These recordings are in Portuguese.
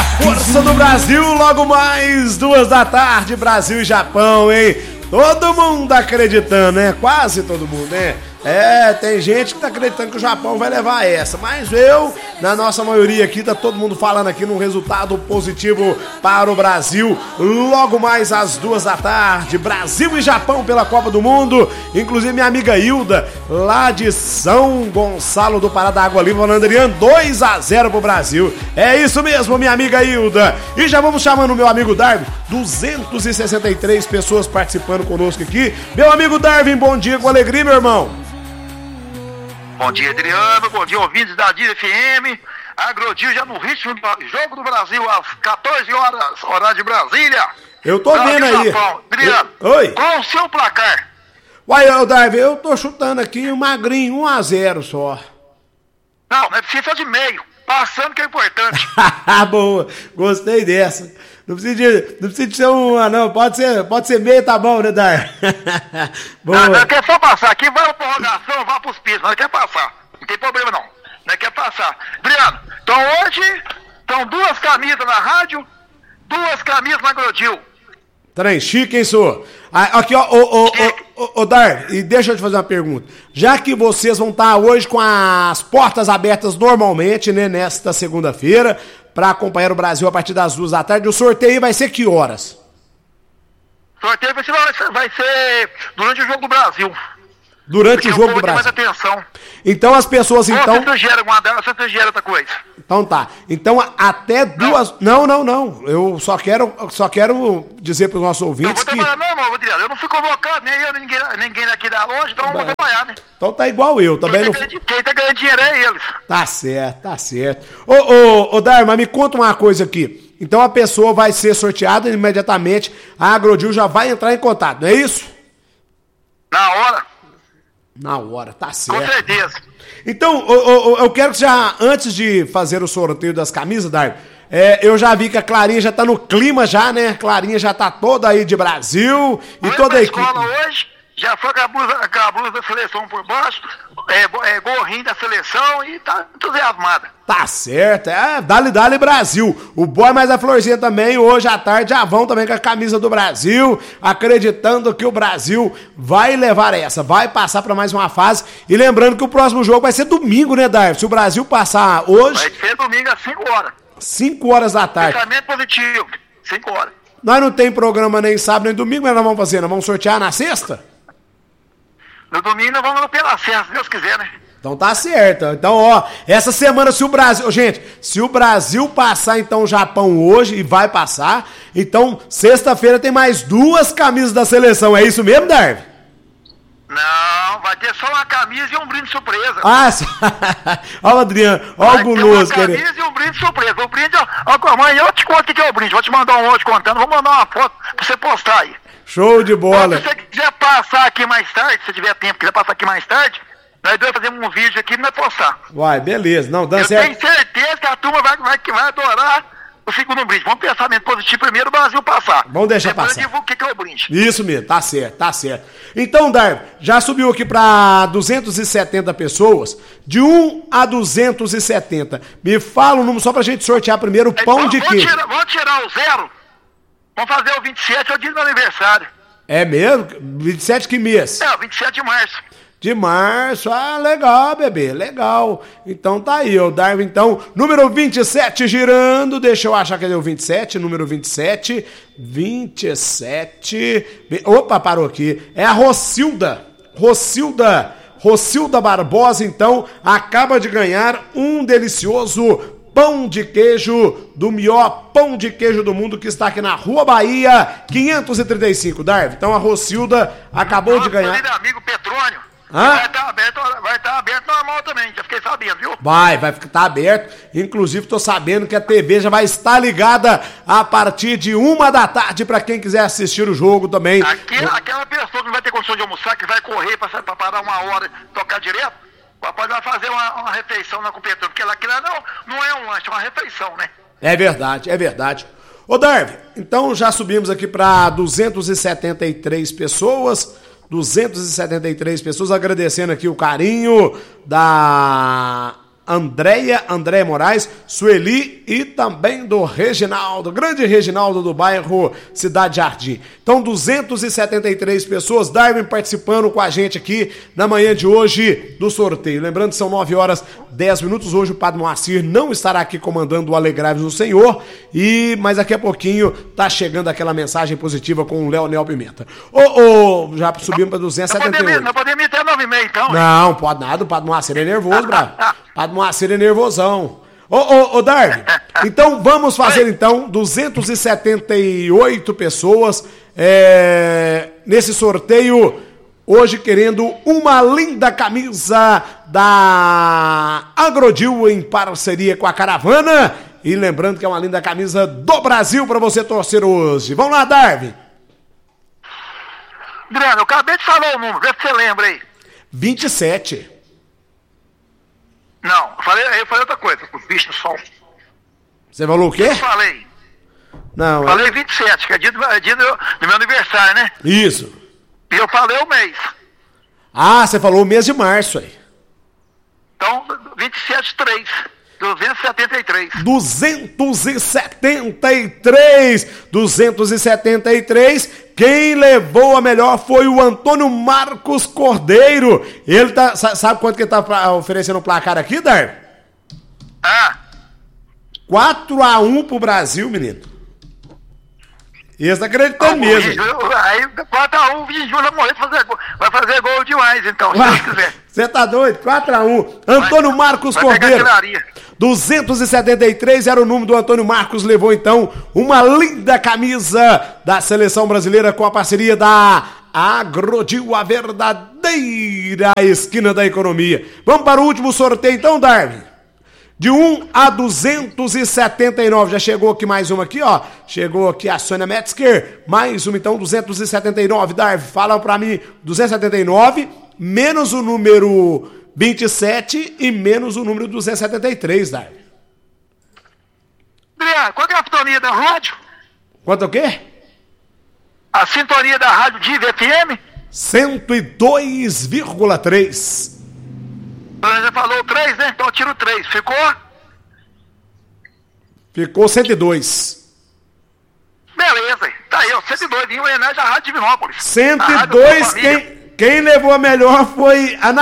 Força do Brasil, logo mais 2h, Brasil e Japão, hein? Todo mundo acreditando, né? Quase todo mundo, né? Tem gente que tá acreditando que o Japão vai levar essa, mas na nossa maioria aqui, tá todo mundo falando aqui num resultado positivo para o Brasil. Logo mais às 2h, Brasil e Japão pela Copa do Mundo. Inclusive minha amiga Hilda, lá de São Gonçalo do Pará da Água Limpa, falando, Adriano, 2-0 pro Brasil. É isso mesmo, minha amiga Hilda. E já vamos chamando o meu amigo Darwin, 263 pessoas participando conosco aqui. Meu amigo Darwin, bom dia, com alegria, meu irmão. Bom dia, Adriano. Bom dia, ouvintes da DIR FM. Agrodil já no ritmo do Jogo do Brasil, às 14 horas, horário de Brasília. Eu tô vendo aí. Adriano, oi. Qual o seu placar? Uai, Darwin, eu tô chutando aqui um magrinho, 1-0 só. Não precisa de meio. Passando que é importante. Boa, gostei dessa. Não precisa de ser não. Pode ser meio, tá bom, né, Dar? Não quer só passar aqui, vai pra prorrogação, vai pros pisos, não quer passar. Não tem problema não. Não quer passar. Adriano, então hoje estão 2 camisas na rádio, 2 camisas na Agrodil. Trem chique, hein, senhor? Aqui, ó, Dar, e deixa eu te fazer uma pergunta. Já que vocês vão estar hoje com as portas abertas normalmente, né, nesta segunda-feira, para acompanhar o Brasil a partir das 2h, o sorteio vai ser que horas? O sorteio vai ser durante o Jogo do Brasil. Durante o Jogo do Brasil. Mais atenção. Então as pessoas, então... Você sugere outra coisa. Então tá. Então até 2... Não. Eu só quero dizer para os nossos ouvintes que... Adriano, eu não fui convocado, nem eu, ninguém daqui da loja, então vamos trabalhar, né? Então tá igual eu, também não... Quem tá ganhando dinheiro é eles. Tá certo. Ô, Darma, me conta uma coisa aqui. Então a pessoa vai ser sorteada imediatamente, a Agrodil já vai entrar em contato, não é isso? Na hora, tá certo. Com certeza. Então, eu quero que já, antes de fazer o sorteio das camisas, Darwin, eu já vi que a Clarinha já tá no clima já, né? A Clarinha já tá toda aí de Brasil e toda a equipe. Escola hoje, já foi com a blusa da seleção por baixo, gorrinho da seleção e tá entusiasmada. Tá certo, dale Brasil. O boy mais a Florzinha também, hoje à tarde já vão também com a camisa do Brasil, acreditando que o Brasil vai levar essa, vai passar pra mais uma fase. E lembrando que o próximo jogo vai ser domingo, né, Darwin? Se o Brasil passar hoje... Vai ser domingo às 5 horas. 5 horas da tarde. Pensamento positivo, 5 horas. Nós não tem programa nem sábado nem domingo, mas nós vamos fazer, nós vamos sortear na sexta? No domingo nós vamos pela sexta, se Deus quiser, né? Então tá certo. Então, essa semana se o Brasil... Gente, se o Brasil passar, então, o Japão hoje, e vai passar, então, sexta-feira tem mais 2 camisas da seleção. É isso mesmo, Darwin? Não, vai ter só uma camisa e um brinde surpresa. Ó o Adriano, ó o guloso. Vai ter uma camisa e um brinde surpresa. O brinde, amanhã eu te conto o que é o brinde. Vou te mandar um áudio contando, vou mandar uma foto pra você postar aí. Show de bola. Se você quiser passar aqui mais tarde, se tiver tempo, quiser passar aqui mais tarde, nós dois fazemos um vídeo aqui e nós postar. Uai, beleza. Não, dando eu certo. Tenho certeza que a turma vai adorar o segundo brinde. Vamos pensamento positivo primeiro, o Brasil passar. Vamos deixar depois passar. Depois eu divulgo o que é o brinde. Isso mesmo, tá certo. Então, Darwin, já subiu aqui pra 270 pessoas, de 1 a 270. Me fala o número só pra gente sortear primeiro o pão de queijo. Vamos tirar o 0, vamos fazer o 27, é o dia do meu aniversário. É mesmo? 27 que mês? 27 de março. De março, legal, bebê, legal. Então tá aí, o Darwin, então, número 27 girando, deixa eu achar que ele é o 27, número 27, opa, parou aqui, é a Rocilda Barbosa, então, acaba de ganhar um delicioso pão de queijo do melhor pão de queijo do mundo, que está aqui na Rua Bahia 535, Darwin. Então a Rocilda acabou de ganhar. Meu amigo Petrônio. Vai estar aberto normal também, já fiquei sabendo, viu? Vai estar aberto. Inclusive, tô sabendo que a TV já vai estar ligada a partir de 1h para quem quiser assistir o jogo também. Aquela pessoa que não vai ter condição de almoçar, que vai correr para parar 1 hora e tocar direto, o papai vai fazer uma refeição na competição, porque aquilo não é um lanche, é uma refeição, né? É verdade. Ô, Darwin, então já subimos aqui para 273 pessoas. 273 pessoas, agradecendo aqui o carinho da Andréia Moraes, Sueli e também do Reginaldo, grande Reginaldo do bairro Cidade Jardim. Então 273 pessoas, Darwin, participando com a gente aqui na manhã de hoje do sorteio. Lembrando que são 9h10. Hoje o Padre Moacir não estará aqui comandando o Alegrai-vos no Senhor, mas daqui a pouquinho tá chegando aquela mensagem positiva com o Leonel Pimenta. Já subimos para 278. Não podemos ir até 9h30 então. Não, pode nada, o Padre Moacir é nervoso, bravo. Padre Moacir é nervosão. Darwin, então vamos fazer 278 pessoas nesse sorteio, hoje querendo uma linda camisa da Agrodil em parceria com a Caravana, e lembrando que é uma linda camisa do Brasil para você torcer hoje. Vamos lá, Darwin. Adriano, eu acabei de falar o número, vê se você lembra aí. 27. Não, eu falei outra coisa, os bichos do sol. Você falou o quê? Eu falei. Não. Falei 27, que é dia do meu aniversário, né? Isso. E eu falei o mês. Ah, você falou o mês de março aí. Então, 27,3. 273. 273. Quem levou a melhor foi o Antônio Marcos Cordeiro. Ele sabe quanto que ele tá oferecendo o placar aqui, Dar? 4-1 pro Brasil, menino. Esse tá acreditando mesmo. Aí 4-1, o Vigi Júnior vai fazer gol demais, então, se Deus quiser. Você tá doido? 4-1. Antônio Marcos Cordeiro. 273 era o número do Antônio Marcos, levou então uma linda camisa da seleção brasileira com a parceria da Agrodil, a verdadeira esquina da economia. Vamos para o último sorteio então, Darwin. De 1 a 279, já chegou aqui mais uma aqui, ó. Chegou aqui a Sônia Metzger, mais uma então, 279, Darwin, fala pra mim, 279, menos o número 27 e menos o número 273, Darwin. Adriano, qual é a sintonia da rádio? Quanto o quê? A sintonia da rádio Diva FM? 102,3. Você falou 3, né? Então eu tiro 3. Ficou 102. Beleza, tá aí, ó, 102, em homenagem à Rádio Divinópolis. 102, quem levou a melhor foi a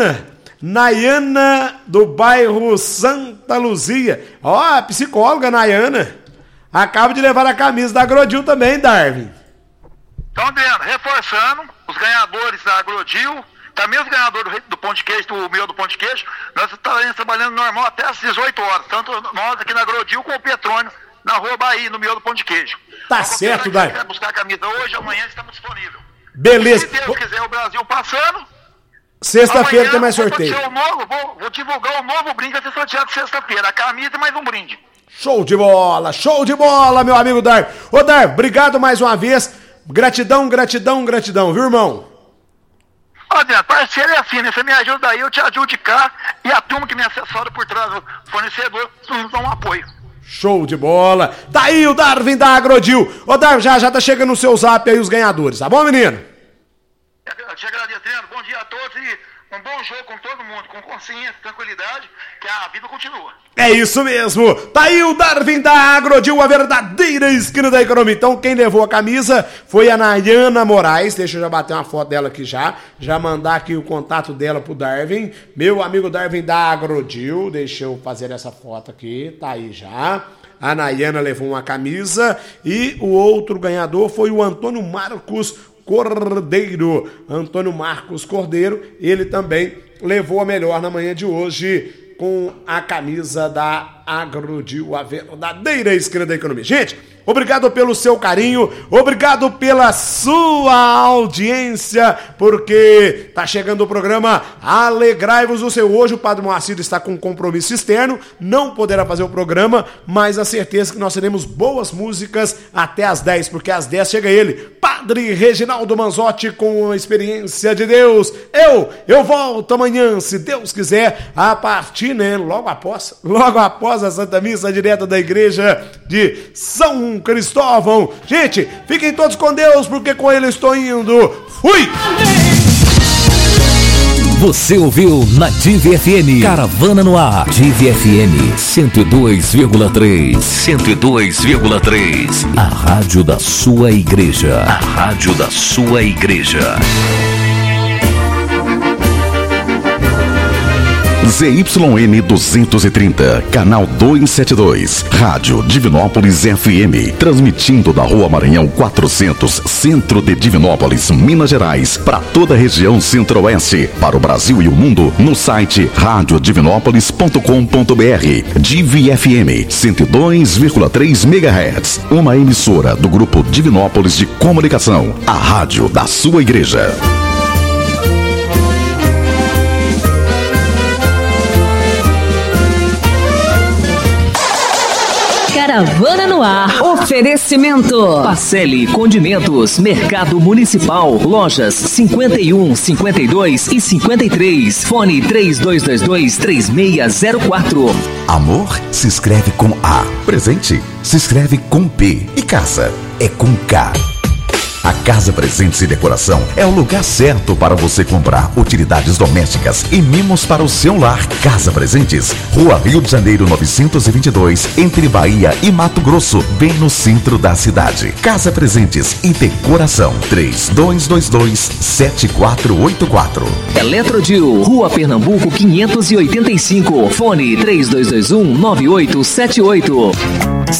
Nayana do bairro Santa Luzia. Ó, a psicóloga Nayana. Acaba de levar a camisa da Agrodil também, Darwin. Então, Adriano, reforçando, os ganhadores da Agrodil, também os ganhadores do pão de queijo, do meu do pão de queijo, nós estaremos trabalhando normal até às 18 horas, tanto nós aqui na Agrodil como o Petrônio, na Rua Bahia, no meu do pão de queijo. Tá então, certo, Darwin. Se quiser buscar a camisa hoje, amanhã estamos disponíveis. Beleza. Se Deus quiser, o Brasil passando. Sexta-feira tem mais sorteio. Vou divulgar o novo brinde a ser sorteado sexta-feira. A camisa e mais um brinde. Show de bola, meu amigo Darwin. Ô, Darwin, obrigado mais uma vez. Gratidão, viu, irmão? Ó, Adriano, parceiro é assim, né? Você me ajuda aí, eu te ajudo de cá. E a turma que me assessora por trás do fornecedor, nos dá um apoio. Show de bola. Tá aí o Darwin da Agrodil. Ô, Darwin, já tá chegando no seu zap aí os ganhadores, tá bom, menino? Eu te agradeço, Adriano. Bom dia a todos e um bom jogo com todo mundo, com consciência, tranquilidade, que a vida continua. É isso mesmo. Tá aí o Darwin da Agrodil, a verdadeira esquina da economia. Então, quem levou a camisa foi a Nayana Moraes. Deixa eu já bater uma foto dela aqui já mandar aqui o contato dela pro Darwin. Meu amigo Darwin da Agrodil. Deixa eu fazer essa foto aqui. Tá aí já. A Nayana levou uma camisa e o outro ganhador foi o Antônio Marcos Cordeiro. Antônio Marcos Cordeiro, ele também levou a melhor na manhã de hoje com a camisa da Agrodil, a verdadeira esquina da economia. Gente, obrigado pelo seu carinho, obrigado pela sua audiência, porque tá chegando o programa Alegrai-vos o seu. Hoje o Padre Moacir está com um compromisso externo, não poderá fazer o programa, mas a certeza que nós teremos boas músicas até às 10, porque às 10 chega ele, Padre Reginaldo Manzotti, com a experiência de Deus. Eu volto amanhã, se Deus quiser, a partir, né, logo após a Santa Missa, direto da igreja de São Cristóvão. Gente, fiquem todos com Deus, porque com ele estou indo. Fui! Você ouviu na Divi FM, Caravana no Ar. Divi FM 102,3. 102,3. A rádio da sua igreja. A rádio da sua igreja. ZYN 230, canal 272, Rádio Divinópolis FM, transmitindo da Rua Maranhão 400, centro de Divinópolis, Minas Gerais, para toda a região centro-oeste, para o Brasil e o mundo, no site radiodivinópolis.com.br. Divi FM 102,3 MHz, uma emissora do Grupo Divinópolis de Comunicação, a rádio da sua igreja. Caravana no Ar. Oferecimento. Pacelli Condimentos, Mercado Municipal, lojas 51, 52 e 53. Fone 3222-3604. Amor se escreve com A. Presente se escreve com P. E casa é com K. A Casa Presentes e Decoração é o lugar certo para você comprar utilidades domésticas e mimos para o seu lar. Casa Presentes, Rua Rio de Janeiro 922, entre Bahia e Mato Grosso, bem no centro da cidade. Casa Presentes e Decoração, 3222-7484. Eletrodil, Rua Pernambuco 585, fone 3221-9878.